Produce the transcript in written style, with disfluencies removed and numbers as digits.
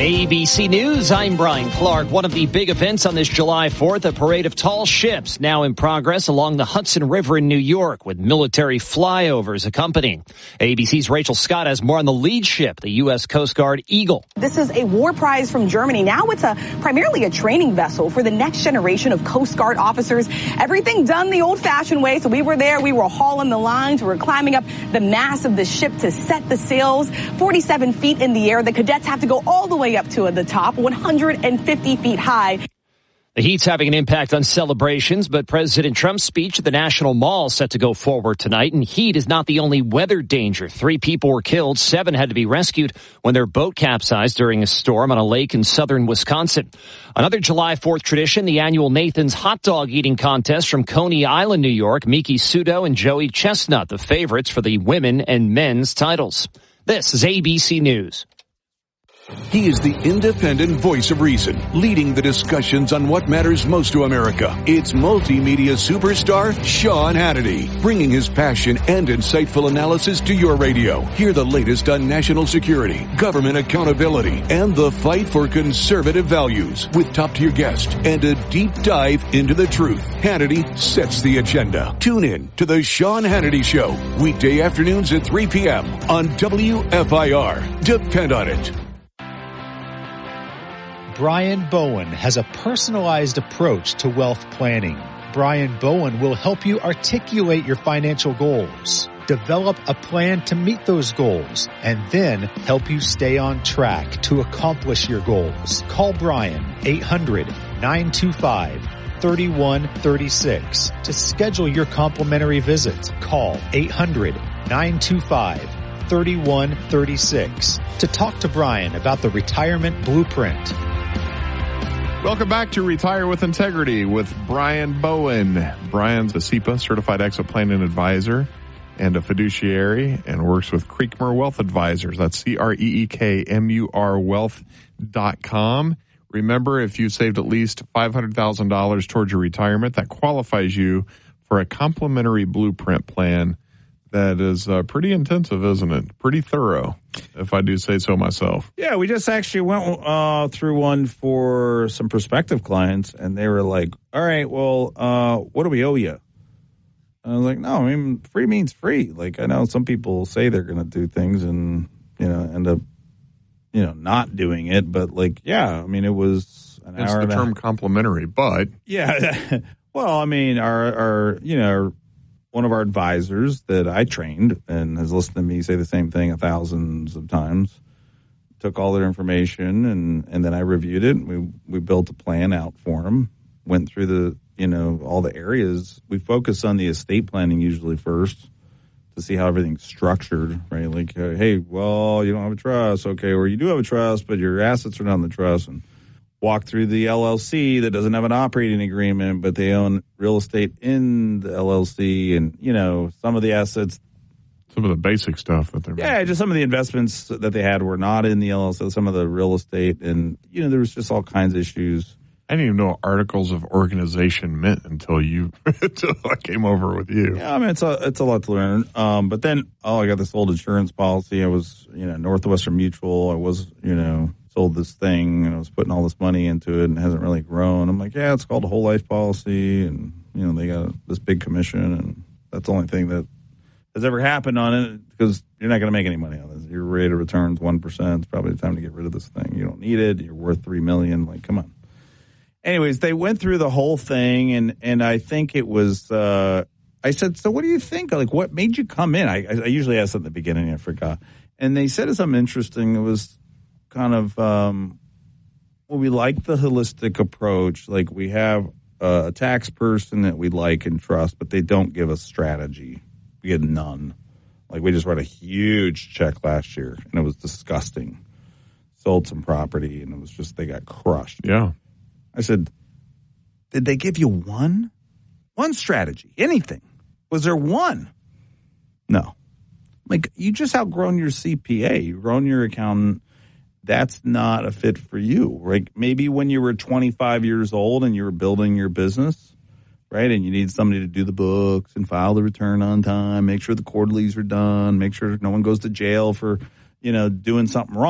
ABC News, I'm Brian Clark. One of the big events on this July 4th, a parade of tall ships now in progress along the Hudson River in New York with military flyovers accompanying. ABC's Rachel Scott has more on the lead ship, the U.S. Coast Guard Eagle. This is a war prize from Germany. Now it's primarily a training vessel for the next generation of Coast Guard officers. Everything done the old-fashioned way. So we were there. We were hauling the lines. We were climbing up the mast of the ship to set the sails. 47 feet in the air. The cadets have to go all the way up to the top, 150 feet high. The heat's having an impact on celebrations, but President Trump's speech at the National Mall is set to go forward tonight. And heat is not the only weather danger. 3 people were killed. 7 had to be rescued when their boat capsized during a storm on a lake in southern Wisconsin. Another July 4th tradition, the annual Nathan's Hot Dog Eating Contest from Coney Island, New York. Miki Sudo and Joey Chestnut, the favorites for the women and men's titles. This is ABC News. He is the independent voice of reason, leading the discussions on what matters most to America. It's multimedia superstar Sean Hannity, bringing his passion and insightful analysis to your radio. Hear the latest on national security, government accountability, and the fight for conservative values with top-tier guests and a deep dive into the truth. Hannity sets the agenda. Tune in to the Sean Hannity Show, weekday afternoons at 3 p.m. on WFIR. Depend on it. Brian Bowen has a personalized approach to wealth planning. Brian Bowen will help you articulate your financial goals, develop a plan to meet those goals, and then help you stay on track to accomplish your goals. Call Brian 800-925-3136 to schedule your complimentary visit. Call 800-925-3136 to talk to Brian about the Retirement Blueprint. Welcome back to Retire with Integrity with Brian Bowen. Brian's a CEPA, Certified Exit Planning Advisor, and a fiduciary, and works with Creekmur Wealth Advisors. That's CREEKMUR Wealth.com. Remember, if you saved at least $500,000 towards your retirement, that qualifies you for a complimentary blueprint plan that is pretty intensive, isn't it? Pretty thorough, if I do say so myself. Yeah, we just actually went through one for some prospective clients, and they were like, all right, well, what do we owe you? And I was like, no, I mean, free means free. Like, I know some people say they're going to do things and, end up, not doing it. But, like, yeah, I mean, it was an hour. It's the term complimentary, but. Yeah. Well, I mean, our one of our advisors that I trained and has listened to me say the same thing thousands of times, took all their information and then I reviewed it. We built a plan out for him, went through all the areas. We focus on the estate planning usually first to see how everything's structured, right? Like, hey, well, you don't have a trust. Okay, or you do have a trust, but your assets are not in the trust. And walk through the LLC that doesn't have an operating agreement, but they own real estate in the LLC and, some of the assets. Some of the basic stuff that they're making. Just some of the investments that they had were not in the LLC, some of the real estate. And, there was just all kinds of issues. I didn't even know what articles of organization meant until I came over with you. Yeah, I mean, it's a lot to learn. But then, I got this old insurance policy. I was, Northwestern Mutual. I was, sold this thing and I was putting all this money into it and it hasn't really grown. I'm like, yeah, it's called a whole life policy and, they got this big commission and that's the only thing that has ever happened on it because you're not going to make any money on this. Your rate of return's 1%. It's probably the time to get rid of this thing. You don't need it. You're worth $3 million. Like, come on. Anyways, they went through the whole thing and I think it was, I said, so what do you think? Like, what made you come in? I usually ask at the beginning. I forgot. And they said something interesting. It was kind of, we like the holistic approach. Like we have a tax person that we like and trust, but they don't give us strategy. We get none. Like we just wrote a huge check last year and it was disgusting. Sold some property and it was just, they got crushed. Yeah. I said, did they give you one strategy? Anything? Was there one? No. Like you just outgrown your CPA. You've grown your accountant. That's not a fit for you, right? Maybe when you were 25 years old and you were building your business, right? And you need somebody to do the books and file the return on time, make sure the quarterlies are done, make sure no one goes to jail for, doing something wrong.